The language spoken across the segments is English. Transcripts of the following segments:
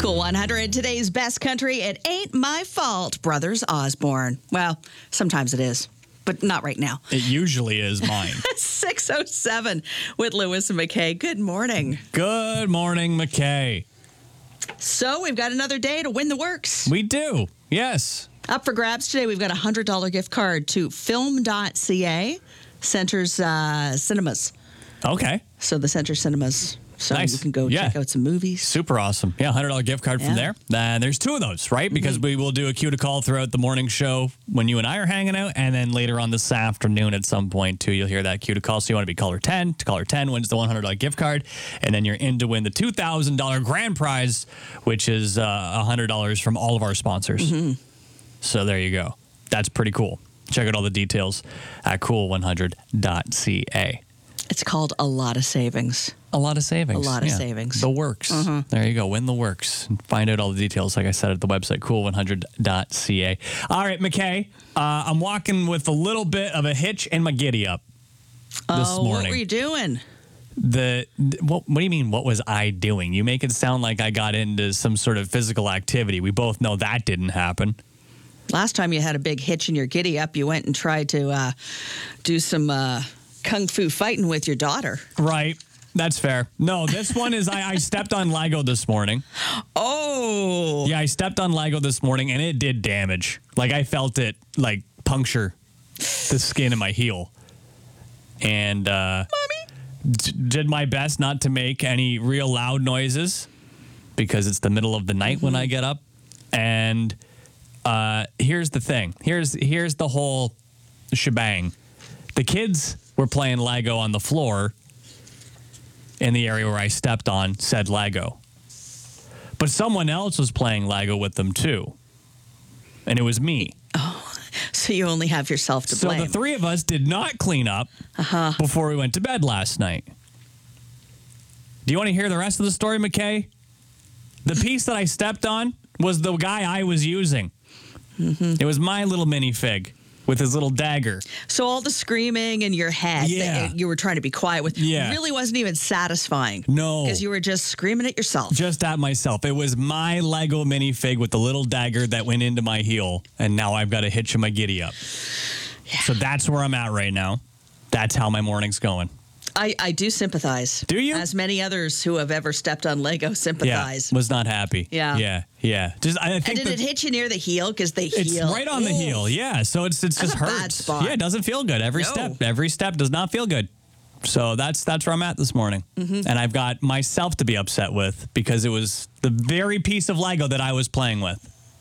Cool 100, today's best country. It ain't my fault, Brothers Osborne. Well, sometimes it is, but not right now. It usually is mine. 6:07 with Lewis and McKay. Good morning. Good morning, McKay. So we've got another day to win the works. We do, yes. Up for grabs today, we've got a $100 gift card to film.ca, Center's Cinemas. Okay. So the Center Cinemas. So Nice. you can go check out some movies. Super awesome. Yeah, $100 gift card from there. There's two of those, right? Because we will do a cue to call throughout the morning show when you and I are hanging out. And then later on this afternoon at some point, too, you'll hear that cue to call. So you want to be caller 10. Caller 10 wins the $100 gift card. And then you're in to win the $2,000 grand prize, which is $100 from all of our sponsors. Mm-hmm. So there you go. That's pretty cool. Check out all the details at cool100.ca. It's called A Lot of Savings. A lot of savings. A lot of savings. The works. There you go. Win the works. And find out all the details, like I said, at the website, cool100.ca. All right, McKay, I'm walking with a little bit of a hitch in my giddy up this morning. What were you doing? What do you mean, what was I doing? You make it sound like I got into some sort of physical activity. We both know that didn't happen. Last time you had a big hitch in your giddy up, you went and tried to do some kung fu fighting with your daughter. Right. That's fair. No, this one is I stepped on Lego this morning. Oh. Yeah, I stepped on Lego this morning, and it did damage. Like, I felt it, like, puncture the skin of my heel. And did my best not to make any real loud noises because it's the middle of the night when I get up. And here's the thing. Here's the whole shebang. The kids were playing Lego on the floor in the area where I stepped on said Lego. But someone else was playing Lego with them too. And it was me. Oh, so you only have yourself to blame. So the three of us did not clean up before we went to bed last night. Do you want to hear the rest of the story, McKay? The piece that I stepped on was the guy I was using. It was my little minifig with his little dagger. So all the screaming in your head that you were trying to be quiet with really wasn't even satisfying. No. Because you were just screaming at yourself. Just at myself. It was my Lego minifig with the little dagger that went into my heel, and now I've got a hitch in my giddy up. Yeah. So that's where I'm at right now. That's how my morning's going. I do sympathize. Do you? As many others who have ever stepped on Lego sympathize. Yeah, was not happy. Yeah. Just, I think did it hit you near the heel? Because they it's heel. It's right on the heel, yeah. So it's just hurts. Bad spot. Yeah, it doesn't feel good. Every step does not feel good. So that's where I'm at this morning. And I've got myself to be upset with because it was the very piece of Lego that I was playing with.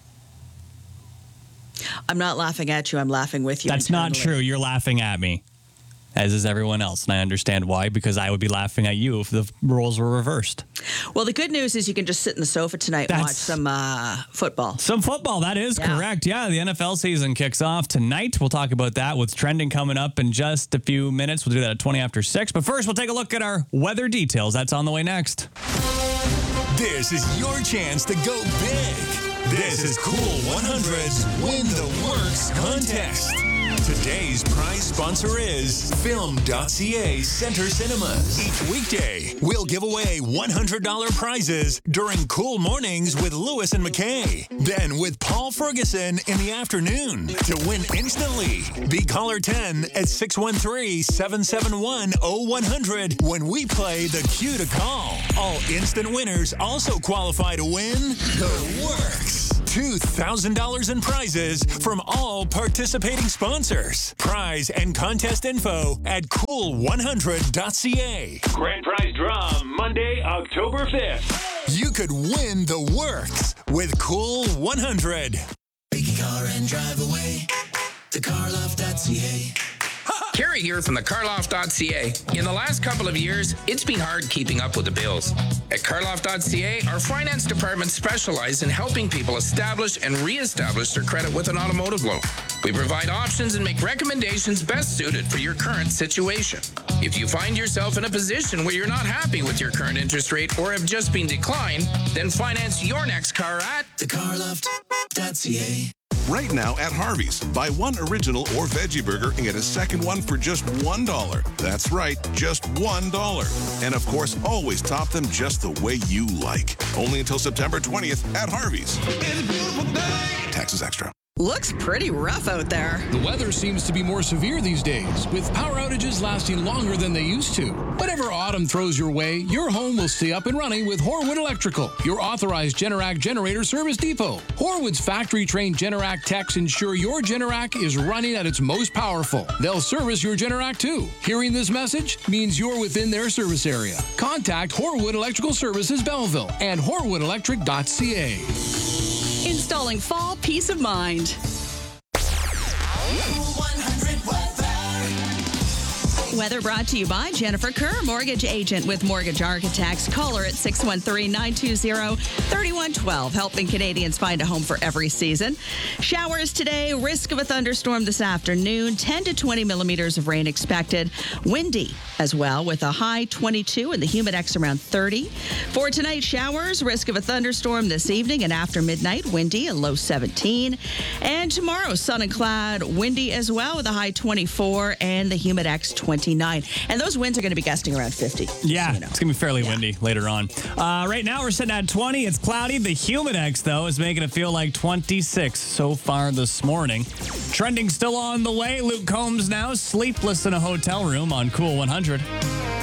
I'm not laughing at you. I'm laughing with you. That's not true. You're laughing at me, as is everyone else. And I understand why, because I would be laughing at you if the roles were reversed. Well, the good news is you can just sit in the sofa tonight and watch some football. Some football, that is correct. Yeah, the NFL season kicks off tonight. We'll talk about that with trending coming up in just a few minutes. We'll do that at 20 after 6. But first, we'll take a look at our weather details. That's on the way next. This is your chance to go big. This is Cool 100's Win the Works contest. Today's prize sponsor is film.ca Center Cinemas. Each weekday, we'll give away $100 prizes during Cool Mornings with Lewis and McKay. Then with Paul Ferguson in the afternoon. To win instantly, be caller 10 at 613-771-0100 when we play the cue to call. All instant winners also qualify to win the works. $2,000 in prizes from all participating sponsors. Prize and contest info at cool100.ca. Grand prize draw Monday, October 5th. You could win the works with Cool 100. Take your car and drive away to carloft.ca. Kerry here from the carloft.ca. In the last couple of years, it's been hard keeping up with the bills. At carloft.ca, our finance department specializes in helping people establish and reestablish their credit with an automotive loan. We provide options and make recommendations best suited for your current situation. If you find yourself in a position where you're not happy with your current interest rate or have just been declined, then finance your next car at thecarloft.ca. right now at Harvey's. Buy one original or veggie burger and get a second one for just $1. That's right, just $1. And of course, always top them just the way you like. Only until September 20th at Harvey's. It's a beautiful day. Taxes extra. Looks pretty rough out there. The weather seems to be more severe these days, with power outages lasting longer than they used to. Whatever autumn throws your way, your home will stay up and running with Horwood Electrical, your authorized Generac generator service depot. Horwood's factory-trained Generac techs ensure your Generac is running at its most powerful. They'll service your Generac too. Hearing this message means you're within their service area. Contact Horwood Electrical Services Belleville and horwoodelectric.ca. Installing fall peace of mind. Weather brought to you by Jennifer Kerr, mortgage agent with Mortgage Architects. Call her at 613-920-3112, helping Canadians find a home for every season. Showers today, risk of a thunderstorm this afternoon, 10 to 20 millimeters of rain expected. Windy as well, with a high 22 and the humidex around 30. For tonight, showers, risk of a thunderstorm this evening and after midnight, windy, a low 17. And tomorrow, sun and cloud, windy as well, with a high 24 and the humidex 29. And those winds are going to be gusting around 50. Yeah, so you know. It's going to be fairly windy later on. Right now, we're sitting at 20. It's cloudy. The humidex, though, is making it feel like 26 so far this morning. Trending still on the way. Luke Combs now sleepless in a hotel room on Cool 100.